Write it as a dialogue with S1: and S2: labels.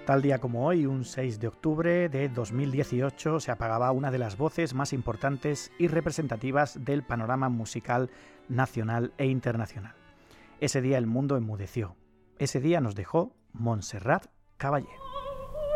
S1: Tal día como hoy, un 6 de octubre de 2018, se apagaba una de las voces más importantes y representativas del panorama musical nacional e internacional. Ese día el mundo enmudeció. Ese día nos dejó Montserrat Caballé.